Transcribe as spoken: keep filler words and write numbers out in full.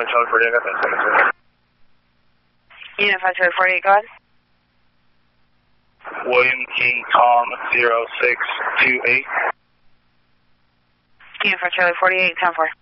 Charlie forty-eight, I got that second, sir. Unified Charlie forty-eight, go ahead. William King Tom zero six two eight. Unified Charlie forty-eight, ten four.